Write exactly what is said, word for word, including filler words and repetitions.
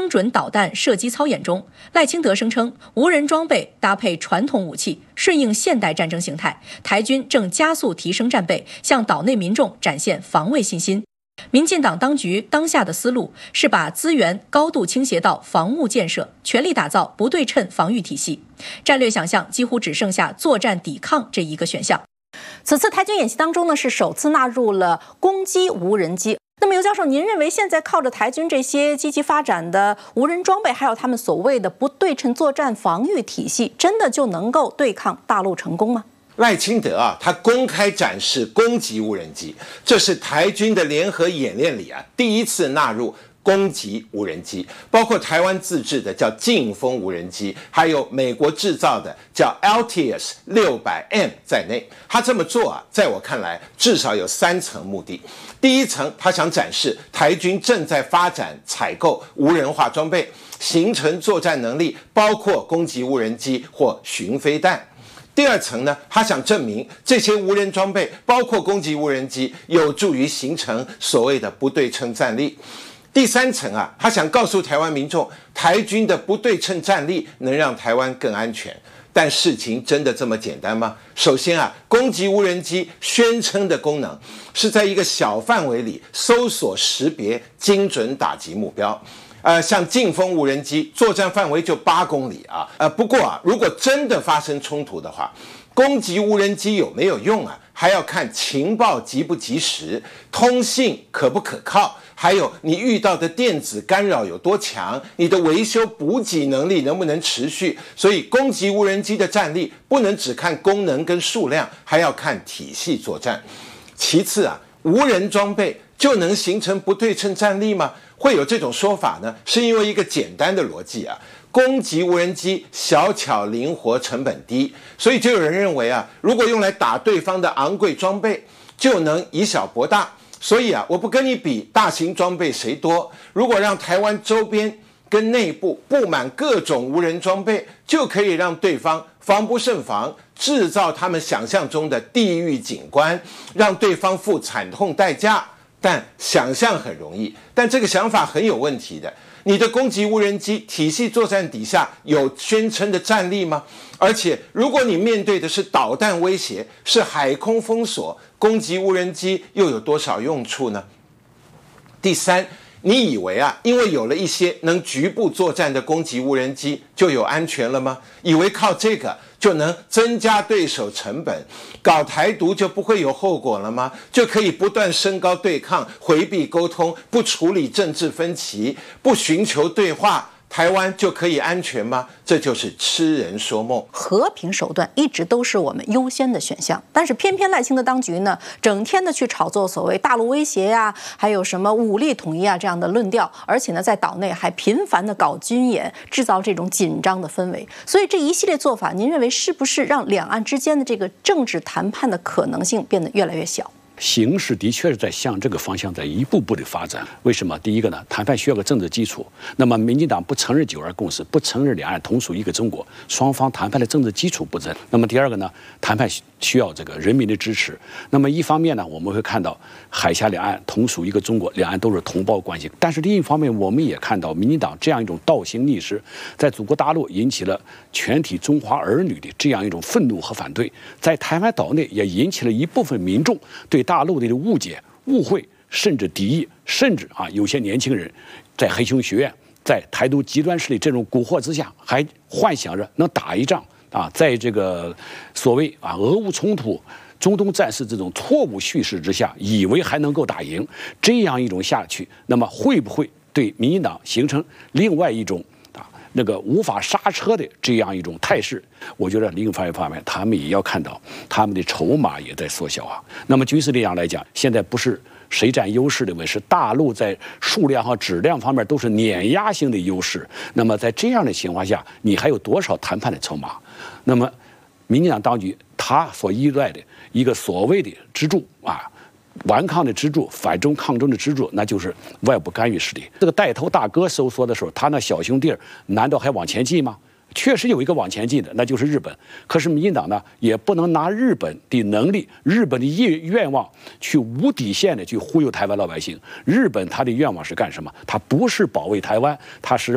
精准导弹射击操演中，赖清德声称，无人装备搭配传统武器，顺应现代战争形态，台军正加速提升战备，向岛内民众展现防卫信心。民进党当局当下的思路是把资源高度倾斜到防务建设，全力打造不对称防御体系，战略想象几乎只剩下作战抵抗这一个选项。 此次台军演习当中呢，是首次纳入了攻击无人机。那么尤教授，您认为现在靠着台军这些积极发展的无人装备，还有他们所谓的不对称作战防御体系，真的就能够对抗大陆成功吗？ 赖清德啊，他公开展示攻击无人机，这是台军的联合演练里啊第一次纳入攻击无人机，包括台湾自制的叫劲风无人机，还有美国制造的叫 Altius 六百 M 在内。他这么做啊，在我看来至少有三层目的。第一层，他想展示台军正在发展采购无人化装备，形成作战能力，包括攻击无人机或巡飞弹。第二层呢，他想证明这些无人装备，包括攻击无人机，有助于形成所谓的不对称战力。第三层啊，他想告诉台湾民众，台军的不对称战力能让台湾更安全。但事情真的这么简单吗？首先啊，攻击无人机宣称的功能是在一个小范围里搜索识别，精准打击目标。呃，像劲风无人机作战范围就八公里啊，呃，不过啊，如果真的发生冲突的话，攻击无人机有没有用啊？还要看情报及不及时，通信可不可靠，还有你遇到的电子干扰有多强，你的维修补给能力能不能持续。所以攻击无人机的战力不能只看功能跟数量，还要看体系作战。其次啊，无人装备就能形成不对称战力吗？会有这种说法呢，是因为一个简单的逻辑啊，攻击无人机小巧灵活，成本低，所以就有人认为啊，如果用来打对方的昂贵装备，就能以小博大。所以啊，我不跟你比大型装备谁多，如果让台湾周边跟内部布满各种无人装备，就可以让对方防不胜防，制造他们想象中的地狱景观，让对方付惨痛代价。但想象很容易，但这个想法很有问题的。你的攻击无人机体系作战底下有宣称的战力吗？而且如果你面对的是导弹威胁，是海空封锁，攻击无人机又有多少用处呢？第三，你以为啊，因为有了一些能局部作战的攻击无人机就有安全了吗？以为靠这个就能增加对手成本，搞台独就不会有后果了吗？就可以不断升高对抗，回避沟通，不处理政治分歧，不寻求对话，台湾就可以安全吗？这就是痴人说梦。 和平手段一直都是我们优先的选项，但是偏偏赖清德当局呢，整天的去炒作所谓大陆威胁呀、啊，还有什么武力统一啊这样的论调，而且呢，在岛内还频繁的搞军演，制造这种紧张的氛围。所以这一系列做法，您认为是不是让两岸之间的这个政治谈判的可能性变得越来越小？ 形势的确是在向这个方向在一步步的发展。为什么？第一个呢，谈判需要个政治基础。那么，民进党不承认九二共识，不承认两岸同属一个中国，双方谈判的政治基础不正。那么，第二个呢，谈判需要这个人民的支持。那么，一方面呢，我们会看到海峡两岸同属一个中国，两岸都是同胞关系。但是另一方面，我们也看到民进党这样一种倒行逆施，在祖国大陆引起了全体中华儿女的这样一种愤怒和反对，在台湾岛内也引起了一部分民众对大陆的误解、误会，甚至敌意，甚至啊，有些年轻人在黑熊学院、在台独极端势力这种蛊惑之下，还幻想着能打一仗啊，在这个所谓啊俄乌冲突、中东战事这种错误叙事之下，以为还能够打赢，这样一种下去，那么会不会对民进党形成另外一种那个无法刹车的这样一种态势？我觉得另一方面，他们也要看到他们的筹码也在缩小啊。那么军事力量来讲，现在不是谁占优势的问题，是大陆在数量和质量方面都是碾压性的优势。那么在这样的情况下，你还有多少谈判的筹码？那么民进党当局他所依赖的一个所谓的支柱啊，顽抗的支柱，反中抗中的支柱，那就是外部干预势力。这个带头大哥收缩的时候，他那小兄弟难道还往前进吗？确实有一个往前进的，那就是日本。可是民进党呢，也不能拿日本的能力、日本的愿愿望去无底线的去忽悠台湾老百姓。日本他的愿望是干什么？他不是保卫台湾，他是